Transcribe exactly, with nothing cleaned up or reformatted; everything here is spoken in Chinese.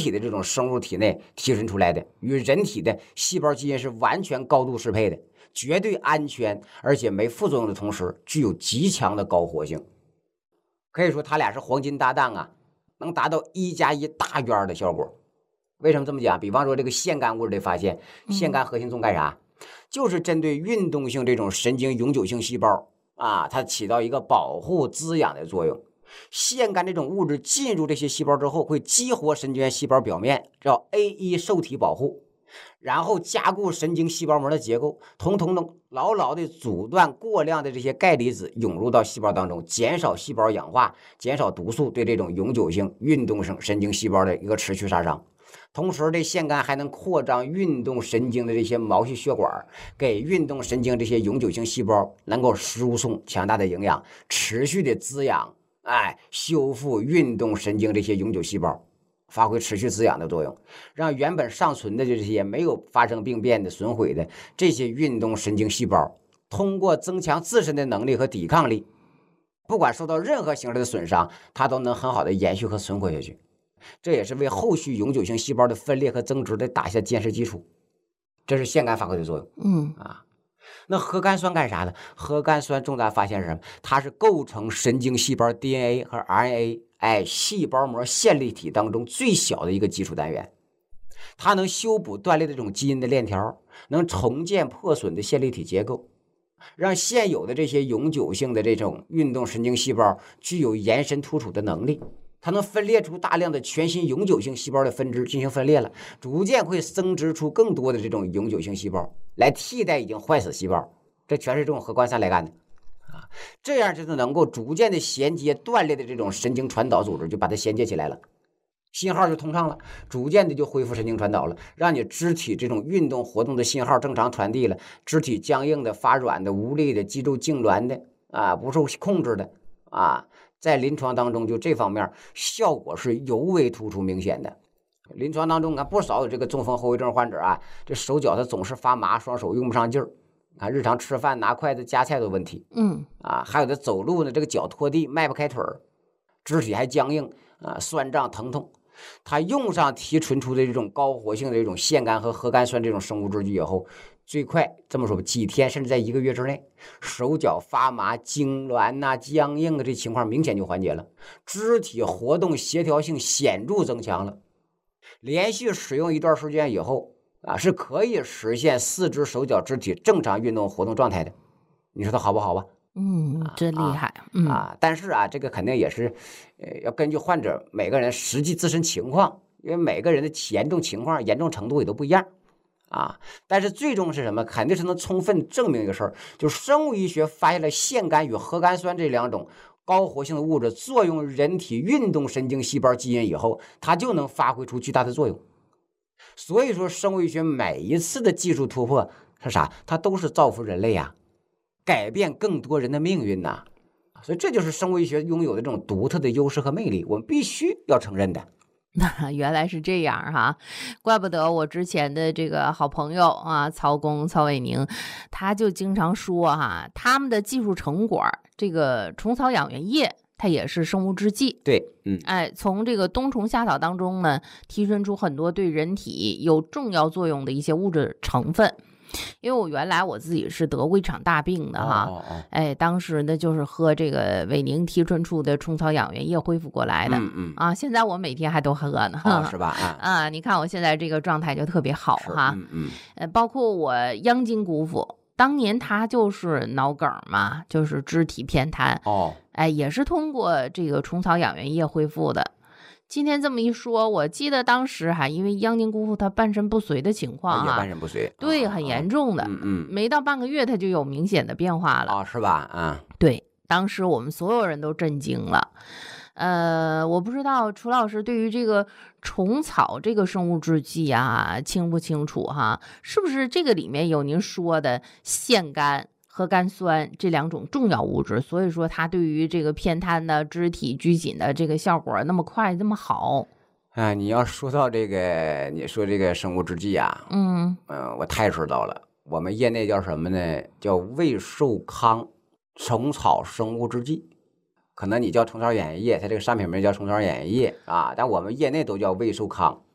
体的这种生物体内提纯出来的，与人体的细胞基因是完全高度适配的，绝对安全，而且没副作用的同时，具有极强的高活性。可以说它俩是黄金搭档啊，能达到一加一大于二的效果。为什么这么讲？比方说这个腺苷物质的发现，腺苷核心纵干啥？嗯、就是针对运动性这种神经永久性细胞啊，它起到一个保护滋养的作用。腺苷这种物质进入这些细胞之后，会激活神经元细胞表面，叫 A 一 受体保护，然后加固神经细胞膜的结构，统统的牢牢的阻断过量的这些钙离子涌入到细胞当中，减少细胞氧化，减少毒素对这种永久性运动性神经细胞的一个持续杀伤。同时，这腺苷还能扩张运动神经的这些毛细血管，给运动神经这些永久性细胞能够输送强大的营养，持续的滋养，哎，修复运动神经这些永久细胞，发挥持续滋养的作用，让原本尚存的这些没有发生病变的损毁的这些运动神经细胞，通过增强自身的能力和抵抗力，不管受到任何形式的损伤，它都能很好的延续和存活下去。这也是为后续永久性细胞的分裂和增殖的打下坚实基础。这是腺苷发挥的作用。 嗯啊，那核苷酸干啥呢？核苷酸重大发现是什么？它是构成神经细胞 D N A 和 R N A 哎细胞膜线粒体当中最小的一个基础单元。它能修补断裂的这种基因的链条，能重建破损的线粒体结构，让现有的这些永久性的这种运动神经细胞具有延伸突触的能力。它能分裂出大量的全新永久性细胞的分支进行分裂了，逐渐会增殖出更多的这种永久性细胞来替代已经坏死细胞，这全是这种核苷酸来干的啊！这样就是能够逐渐的衔接断裂的这种神经传导组织，就把它衔接起来了，信号就通畅了，逐渐的就恢复神经传导了，让你肢体这种运动活动的信号正常传递了，肢体僵硬的、发软的、无力的、肌肉痉挛的啊，不受控制的啊。在临床当中，就这方面效果是尤为突出明显的。临床当中，看不少有这个中风后遗症患者啊，这手脚他总是发麻，双手用不上劲儿。看日常吃饭拿筷子夹菜的问题， 嗯啊，还有的走路呢，这个脚拖地迈不开腿儿，肢体还僵硬啊，酸胀疼痛。他用上提纯出的这种高活性的这种腺苷和核苷酸这种生物制剂以后，最快这么说吧，几天甚至在一个月之内，手脚发麻、痉挛呐、僵硬的这情况明显就缓解了，肢体活动协调性显著增强了。连续使用一段时间以后啊，是可以实现四肢手脚肢体正常运动活动状态的。你说它好不好吧？ 嗯，真厉害。嗯啊，但是啊，这个肯定也是，呃，要根据患者每个人实际自身情况，因为每个人的严重情况、严重程度也都不一样，啊。但是最终是什么？肯定是能充分证明一个事儿，就是生物医学发现了腺苷与核苷酸这两种高活性的物质作用人体运动神经细胞基因以后，它就能发挥出巨大的作用。所以说，生物医学每一次的技术突破是啥？它都是造福人类呀、啊。改变更多人的命运呐、啊，所以这就是生物医学拥有的这种独特的优势和魅力，我们必须要承认的。 那原来是这样哈，怪不得我之前的这个好朋友啊，曹工曹伟宁，他就经常说哈，他们的技术成果，这个虫草养元液它也是生物制剂。 对，嗯， 哎，从这个冬虫夏草当中呢，提纯出很多对人体有重要作用的一些物质成分。因为我原来我自己是得过一场大病的哈， 哦哦哦哎，当时呢就是喝这个伟宁提纯出的虫草养元液恢复过来的， 嗯嗯啊，现在我每天还都喝呢， 哦、是吧？啊啊，你看我现在这个状态就特别好哈， 嗯嗯， 呃，包括我央金姑父，当年他就是脑梗嘛，就是肢体偏瘫， 哦， 哎，也是通过这个虫草养元液恢复的。今天这么一说，我记得当时还因为央金姑父他半身不遂的情况也啊， 半身不遂， 对， 啊、 很严重的， 嗯嗯， 没到半个月他就有明显的变化了， 哦，是吧？啊， 对，当时我们所有人都震惊了。呃，我不知道楚老师对于这个虫草这个生物制剂啊清不清楚哈？是不是这个里面有您说的腺苷、核苷酸这两种重要物质，所以说它对于这个偏瘫的肢体拘紧的这个效果那么快那么好？ 啊，你要说到这个，你说这个生物制剂啊， 嗯呃，我太知道了。我们业内叫什么呢？叫胃寿康虫草生物制剂。可能你叫虫草养元液，它这个商品名叫虫草养元液啊，但我们业内都叫胃寿康。